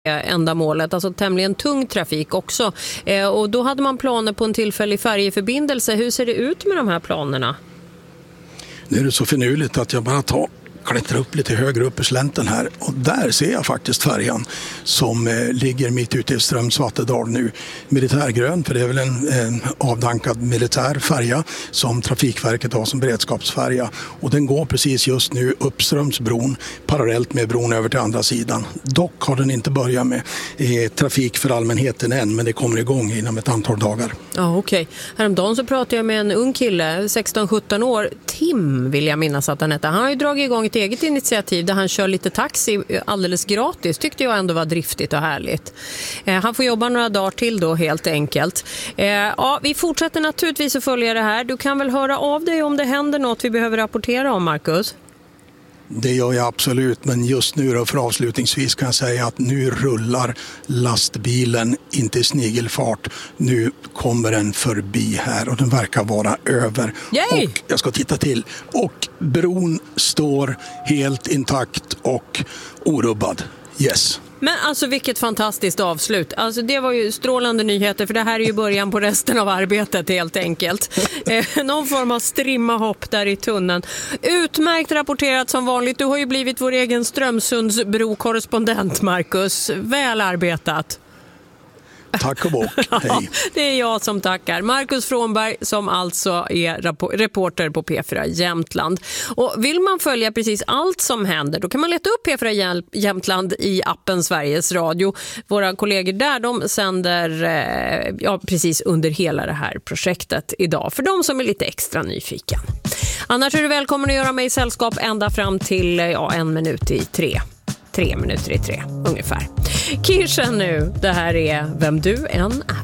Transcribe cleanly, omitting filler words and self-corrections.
ändamålet, alltså tämligen tung trafik också. Och då hade man planer på en tillfällig färjeförbindelse. Hur ser det ut med de här planerna? Nu är det så finurligt att jag bara klättrar upp lite högre upp i slänten här, och där ser jag faktiskt färjan som ligger mitt ute i Strömsvattedal nu. Militärgrön, för det är väl en avdankad militär färja som Trafikverket har som beredskapsfärja, och den går precis just nu uppströms bron parallellt med bron över till andra sidan. Dock har den inte börjat med trafik för allmänheten än, men det kommer igång inom ett antal dagar. Ja, okej. Häromdagen så pratade jag med en ung kille, 16-17 år, Tim vill jag minnas att han heter. Han har ju dragit igång ett eget initiativ där han kör lite taxi alldeles gratis. Tyckte jag ändå var driftigt och härligt. Han får jobba några dagar till då helt enkelt. Ja, vi fortsätter naturligtvis att följa det här. Du kan väl höra av dig om det händer något vi behöver rapportera om, Marcus? Det gör jag absolut, men just nu då, för avslutningsvis kan jag säga att nu rullar lastbilen inte i snigelfart. Nu kommer den förbi här och den verkar vara över. Yay! Och jag ska titta till. Och bron står helt intakt och orubbad. Yes. Men alltså vilket fantastiskt avslut. Alltså det var ju strålande nyheter, för det här är ju början på resten av arbetet helt enkelt. Någon form av strimma hopp där i tunneln. Utmärkt rapporterat som vanligt. Du har ju blivit vår egen Strömsundsbro-korrespondent, Marcus. Väl arbetat. Tack och bock. Hej. Det är jag som tackar. Marcus Frånberg som alltså är reporter på P4 Jämtland. Och vill man följa precis allt som händer, då kan man leta upp P4 Jämtland i appen Sveriges Radio. Våra kollegor där, de sänder precis under hela det här projektet idag. För de som är lite extra nyfiken. Annars är du välkommen att göra mig sällskap ända fram till 1 minut i 3. 3 minuter i 3 ungefär. Kirsten nu, det här är Vem du än är.